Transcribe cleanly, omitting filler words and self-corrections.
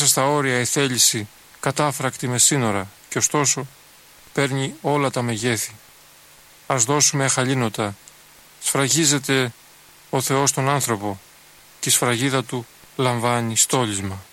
μέσα στα όρια η θέληση, κατάφρακτη με σύνορα, και ωστόσο παίρνει όλα τα μεγέθη. Ας δώσουμε αχαλήνωτα. Σφραγίζεται ο Θεός τον άνθρωπο και η σφραγίδα του λαμβάνει στόλισμα.